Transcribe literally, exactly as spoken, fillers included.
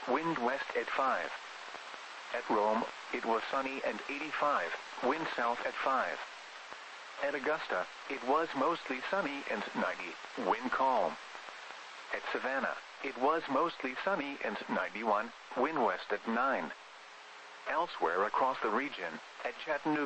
wind west at five. At Rome, it was sunny and eighty-five, wind south at five. At Augusta, it was mostly sunny and ninety, wind calm. At Savannah, it was mostly sunny and ninety-one, wind west at nine. Elsewhere across the region, at Chattanooga,